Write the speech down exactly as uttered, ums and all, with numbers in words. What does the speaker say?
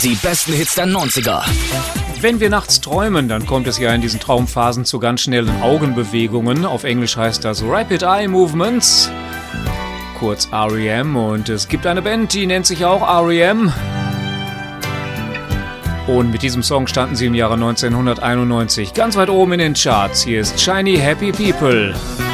Die besten Hits der neunziger. Wenn wir nachts träumen, dann kommt es ja in diesen Traumphasen zu ganz schnellen Augenbewegungen. Auf Englisch heißt das Rapid Eye Movements, kurz R E M. Und es gibt eine Band, die nennt sich auch R E M. Und mit diesem Song standen sie im Jahre neunzehnhunderteinundneunzig ganz weit oben in den Charts. Hier ist Shiny Happy People.